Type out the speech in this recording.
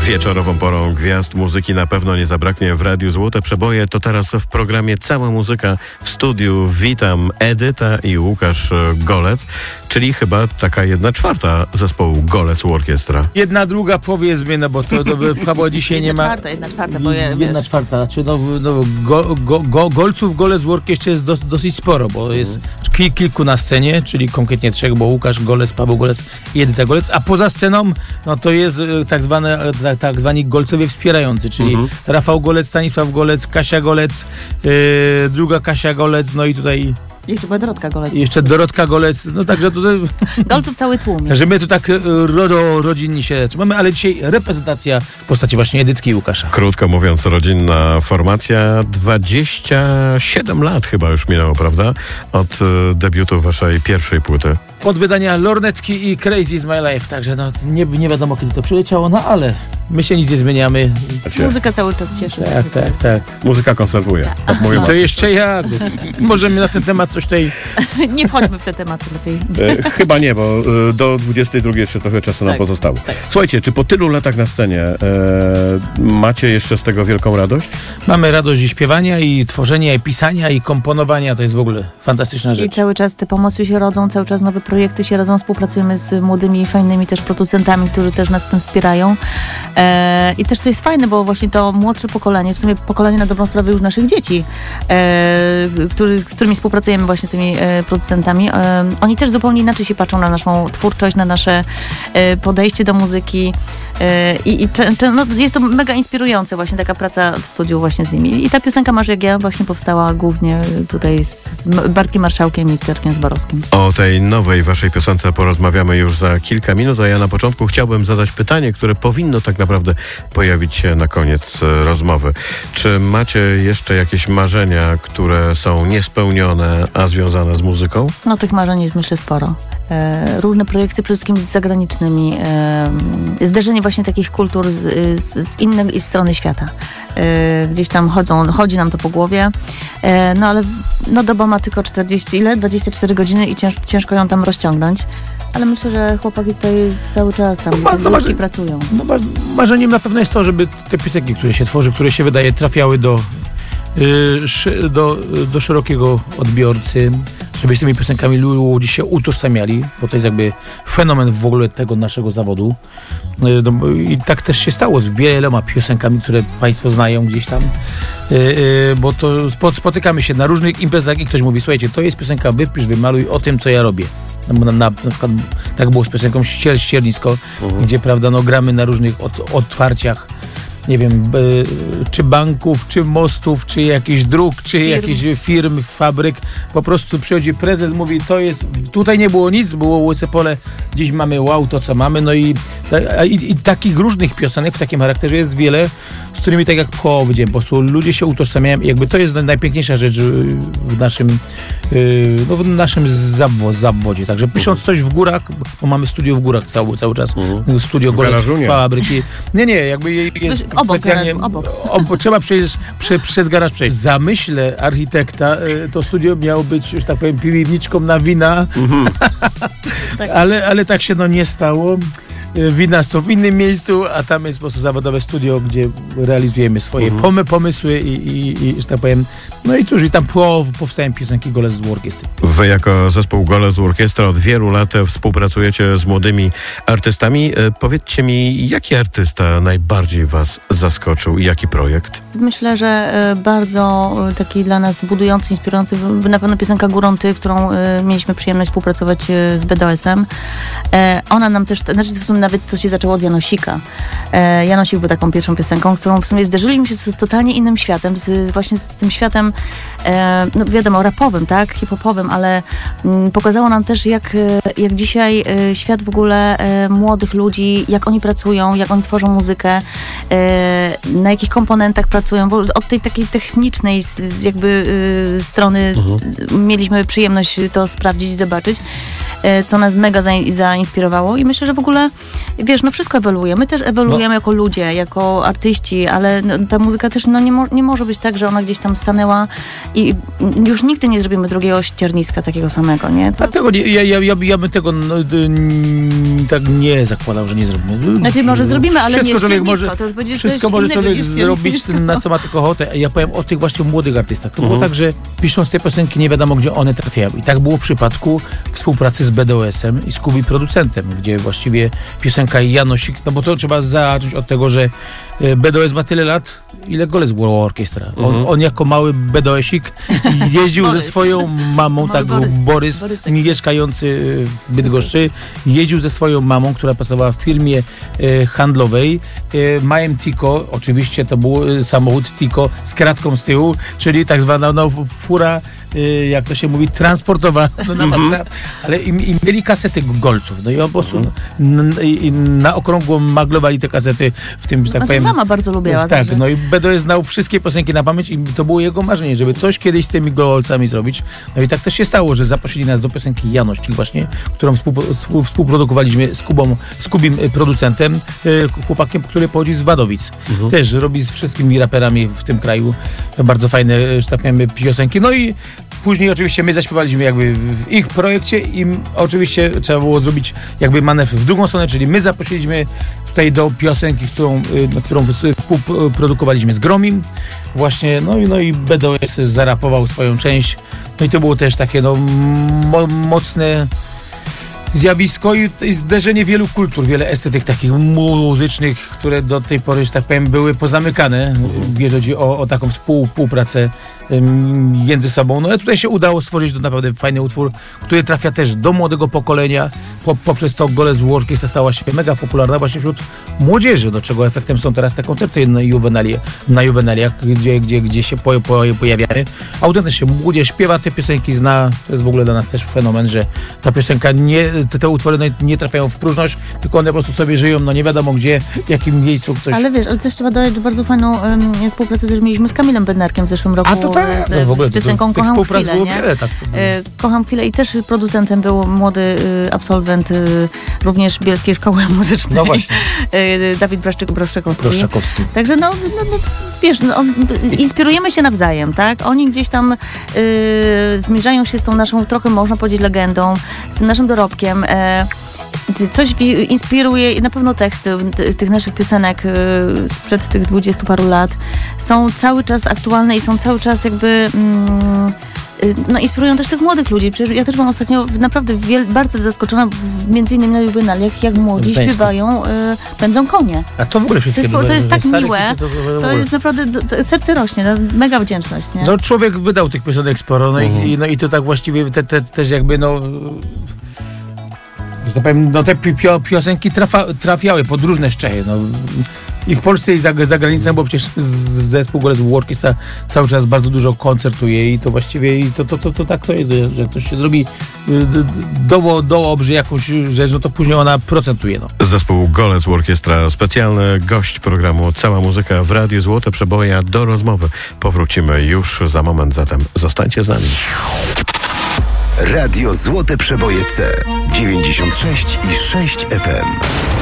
Wieczorową porą gwiazd muzyki na pewno nie zabraknie w Radiu Złote Przeboje. To teraz w programie Cała Muzyka. W studiu witam Edyta i Łukasz Golec, czyli chyba taka 1/4 zespołu Golec Orkiestra. 1/2 powiedzmy, no bo to Pawła dzisiaj nie ma. 1/4, bo 1/4, znaczy Golców Golec w orkiestrze jest dosyć sporo, bo jest kilku na scenie, czyli konkretnie 3, bo Łukasz Golec, Paweł Golec i Edyta Golec, a poza sceną no to jest tak zwani golcowie wspierający, czyli Rafał Golec, Stanisław Golec, Kasia Golec, druga Kasia Golec, no i tutaj jeszcze była Dorotka Golec. Jeszcze Dorotka Golec, no także tutaj Golców cały tłum. Także my tu tak rodzinni się trzymamy, ale dzisiaj reprezentacja w postaci właśnie Edytki i Łukasza. Krótko mówiąc, rodzinna formacja. 27 lat chyba już minęło, prawda? Od debiutu waszej pierwszej płyty. Od wydania Lornetki i Crazy is My Life, także no, nie wiadomo kiedy to przyleciało, no ale my się nic nie zmieniamy. Muzyka cały czas cieszy. Tak. Muzyka konserwuje. Tak mówią. To jeszcze jak? Możemy na ten temat coś tutaj... Nie wchodźmy w te tematy lepiej. Chyba nie, bo do 22 jeszcze trochę czasu nam pozostało. Tak. Słuchajcie, czy po tylu latach na scenie macie jeszcze z tego wielką radość? Mamy radość i śpiewania, i tworzenia, i pisania, i komponowania. To jest w ogóle fantastyczna rzecz. I cały czas te pomysły się rodzą, cały czas nowe projekty się rodzą. Współpracujemy z młodymi, fajnymi też producentami, którzy też nas w tym wspierają. I też to jest fajne, bo właśnie to młodsze pokolenie, w sumie pokolenie na dobrą sprawę już naszych dzieci, z którymi współpracujemy właśnie z tymi producentami, oni też zupełnie inaczej się patrzą na naszą twórczość, na nasze podejście do muzyki. No, jest to mega inspirujące właśnie taka praca w studiu właśnie z nimi. I ta piosenka Masz jak ja właśnie powstała głównie tutaj z Bartkiem Marszałkiem i z Piotrkiem Zborowskim. O tej nowej waszej piosence porozmawiamy już za kilka minut, a ja na początku chciałbym zadać pytanie, które powinno tak naprawdę pojawić się na koniec rozmowy. Czy macie jeszcze jakieś marzenia, które są niespełnione, a związane z muzyką? No tych marzeń jest myślę sporo. Różne projekty, przede wszystkim z zagranicznymi. Zderzenie właśnie takich kultur z innej strony świata. Gdzieś tam chodzi nam to po głowie. No ale doba ma tylko 24 godziny i ciężko ją tam rozciągnąć. Ale myślę, że chłopaki tutaj cały czas tam pracują. Marzeniem na pewno jest to, żeby te piosenki, które się tworzy, które się wydaje, trafiały do szerokiego odbiorcy, żeby z tymi piosenkami ludzie się utożsamiali, bo to jest jakby fenomen w ogóle tego naszego zawodu. I tak też się stało z wieloma piosenkami, które państwo znają gdzieś tam, bo to spotykamy się na różnych imprezach i ktoś mówi, słuchajcie, to jest piosenka, wypisz, wymaluj o tym, co ja robię. Na przykład tak było z piosenką Ściernisko, gdzie prawda, gramy na różnych otwarciach, nie wiem, czy banków, czy mostów, czy jakichś dróg, czy jakichś firm, fabryk. Po prostu przychodzi prezes, mówi, tutaj nie było nic, było łyse pole, dziś mamy to co mamy, no i takich różnych piosenek w takim charakterze jest wiele, z którymi tak jak powiedziałem, po prostu ludzie się utożsamiają i jakby to jest najpiękniejsza rzecz w naszym zawodzie. Także pisząc coś w górach, bo mamy studio w górach cały czas, studio Golec fabryki. Nie, jakby jest specjalnie trzeba przez garaż przejść. W zamyśle architekta to studio miało być, już tak powiem, piwniczką na wina, ale tak się nie stało. Wina są w innym miejscu, a tam jest po prostu zawodowe studio, gdzie realizujemy swoje pomysły i że tak powiem, no i cóż, i tam powstają piosenki Golec Orkiestry. Wy jako zespół Golec Orkiestra od wielu lat współpracujecie z młodymi artystami. Powiedzcie mi, jaki artysta najbardziej was zaskoczył i jaki projekt? Myślę, że bardzo taki dla nas budujący, inspirujący, na pewno piosenka Górą Ty, którą mieliśmy przyjemność współpracować z BDOS-em. Ona nam też, w sumie nawet to się zaczęło od Janosika. Janosik był taką pierwszą piosenką, z którą w sumie zderzyliśmy się z totalnie innym światem, właśnie z tym światem, no wiadomo, rapowym, tak, hip-hopowym, ale pokazało nam też, jak dzisiaj świat w ogóle młodych ludzi, jak oni pracują, jak oni tworzą muzykę, na jakich komponentach pracują, bo od tej takiej technicznej jakby strony mieliśmy przyjemność to sprawdzić, zobaczyć, co nas mega zainspirowało i myślę, że w ogóle, wiesz, no wszystko ewoluuje. My też ewoluujemy jako ludzie, jako artyści, ale ta muzyka też nie może być tak, że ona gdzieś tam stanęła i już nigdy nie zrobimy drugiego ścierniska takiego samego, nie? Dlatego ja bym tego tak nie zakładał, że nie zrobimy. Znaczy może zrobimy, ale wszystko nie człowiek może, to już będzie wszystko coś może innego człowiek niż zrobić, ściernisko. na co ma tylko ochotę. Ja powiem o tych właśnie młodych artystach. To było tak, że pisząc te piosenki nie wiadomo, gdzie one trafiają. I tak było w przypadku współpracy z BDOS-em i z Kubi producentem, gdzie właściwie piosenka Janosik, no bo to trzeba zacząć od tego, że BDOS ma tyle lat, ile Golec Orkiestra. On jako mały BDOS-ik jeździł ze swoją mamą, tak, Borys, mieszkający w Bydgoszczy, jeździł ze swoją mamą, która pracowała w firmie handlowej, małym Tico, oczywiście to był samochód Tico z kratką z tyłu, czyli tak zwana fura, jak to się mówi, transportowa na maksa, ale i mieli kasety golców. No i po prostu na okrągło maglowali te kasety w tym, że tak powiem. Mama bardzo lubiła. Tak, także. no i BDOS znał wszystkie piosenki na pamięć i to było jego marzenie, żeby coś kiedyś z tymi golcami zrobić. No i tak też się stało, że zaprosili nas do piosenki Janosik właśnie, którą współprodukowaliśmy z Kubim producentem, chłopakiem, który pochodzi z Wadowic. Też robi z wszystkimi raperami w tym kraju bardzo fajne, że tak powiem, piosenki. No i później oczywiście my zaśpiewaliśmy jakby w ich projekcie i oczywiście trzeba było zrobić jakby manewr w drugą stronę, czyli my zaprosiliśmy tutaj do piosenki, którą współprodukowaliśmy z Gromim właśnie, no i BDOS zarapował swoją część, no i to było też takie mocne zjawisko i zderzenie wielu kultur, wiele estetyk takich muzycznych, które do tej pory, że tak powiem, były pozamykane, jeżeli chodzi o taką współpracę między sobą. No i tutaj się udało stworzyć naprawdę fajny utwór, który trafia też do młodego pokolenia. Poprzez to Golec Orkiestra stała się mega popularna właśnie wśród młodzieży, do czego efektem są teraz te koncerty na juwenaliach, gdzie się pojawiamy. Autentycznie się młodzież śpiewa te piosenki, zna. To jest w ogóle dla nas też fenomen, że ta piosenka te utwory nie trafiają w próżność, tylko one po prostu sobie żyją, no nie wiadomo gdzie, w jakim miejscu coś. Ale wiesz, ale też trzeba dodać, że bardzo fajną współpracę też mieliśmy z Kamilem Bednarkiem w zeszłym roku. A to tak, z, w ogóle z piosenką Kocham Chwilę, nie? Wiele, tak. Kocham Chwilę i też producentem był młody absolwent również Bielskiej Szkoły Muzycznej. No właśnie. Dawid Braszczakowski. Także wiesz, inspirujemy się nawzajem, tak? Oni gdzieś tam zmierzają się z tą naszą, trochę można powiedzieć, legendą, z tym naszym dorobkiem. Coś inspiruje i na pewno teksty tych naszych piosenek sprzed tych 20 paru lat są cały czas aktualne i są cały czas jakby inspirują też tych młodych ludzi. Przecież ja też byłam ostatnio naprawdę bardzo zaskoczona, między innymi na juwenaliach, jak młodzi śpiewają Pędzą konie. A to w ogóle to jest tak miłe. To jest naprawdę, serce rośnie, mega wdzięczność, nie? No człowiek wydał tych piosenek sporo, i to tak właściwie też jakby że tak powiem, te piosenki trafiały pod różne szczechy. I w Polsce i za granicą, bo przecież zespół Golec Orkiestra cały czas bardzo dużo koncertuje i to właściwie to tak to jest, że ktoś się zrobi dobrze jakąś rzecz, no to później ona procentuje. Zespół Golec Orkiestra, specjalny gość programu Cała Muzyka w Radiu Złote Przeboje. Do rozmowy powrócimy już za moment, zatem zostańcie z nami. Radio Złote Przeboje C 96,6 FM.